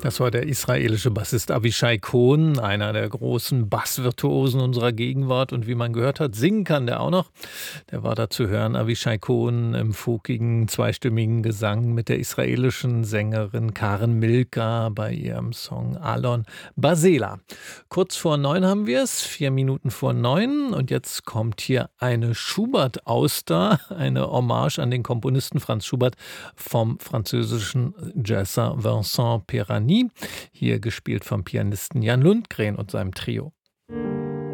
Das war der israelische Bassist Avishai Cohen, einer der großen Bassvirtuosen unserer Gegenwart. Und wie man gehört hat, singen kann der auch noch. Der war da zu hören, Avishai Cohen im funkigen, zweistimmigen Gesang mit der israelischen Sängerin Karen Milka bei ihrem Song Alon Basela. Kurz vor 9 haben wir es, 4 Minuten vor 9. Und jetzt kommt hier eine Schubert-Auster, eine Hommage an den Komponisten Franz Schubert vom französischen Jazzer Vincent Perani. Hier gespielt vom Pianisten Jan Lundgren und seinem Trio.